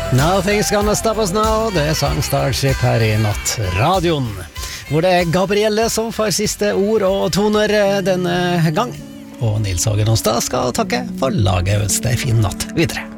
Nothing's gonna stop us now. Det sang Starship her i Nattradioen, hvor det Gabrielle som får siste ord og toner denne gang. Og Nils Hågen Onsdag skal takke for laget. Ønsker deg fin natt videre.